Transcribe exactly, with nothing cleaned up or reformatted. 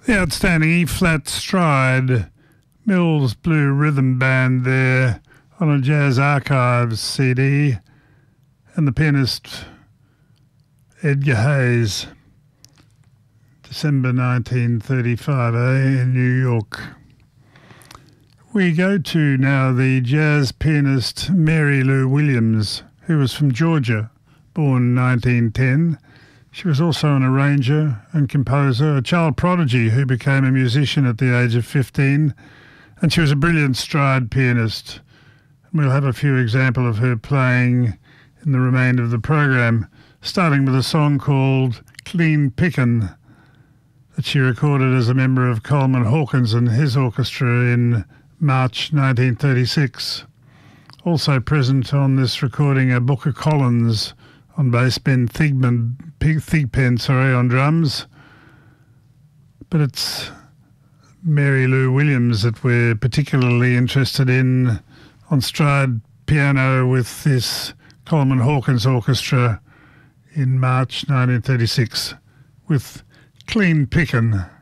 The outstanding E-flat stride Mills Blue Rhythm Band there on a Jazz Archives C D, and the pianist Edgar Hayes, December nineteen thirty-five, eh, in New York. We go to now the jazz pianist Mary Lou Williams, who was from Georgia, born nineteen ten. She was also an arranger and composer, a child prodigy who became a musician at the age of fifteen, and she was a brilliant stride pianist. We'll have a few examples of her playing in the remainder of the program, starting with a song called Clean Pickin' that she recorded as a member of Coleman Hawkins and his orchestra in March nineteen thirty-six. Also present on this recording are Booker Collins on bass, Ben Thigpen, Thigpen sorry, on drums. But it's Mary Lou Williams that we're particularly interested in on stride piano with this Coleman Hawkins Orchestra in March nineteen thirty-six with Clean Pickin'.